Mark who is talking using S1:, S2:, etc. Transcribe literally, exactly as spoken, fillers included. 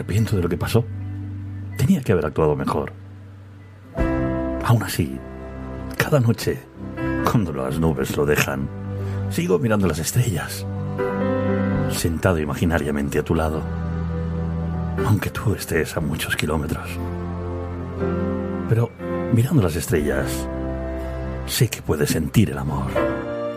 S1: arrepiento de lo que pasó. Tenía que haber actuado mejor. Aún así, cada noche, cuando las nubes lo dejan, sigo mirando las estrellas, sentado imaginariamente a tu lado, aunque tú estés a muchos kilómetros. Pero mirando las estrellas, sé que puedes sentir el amor.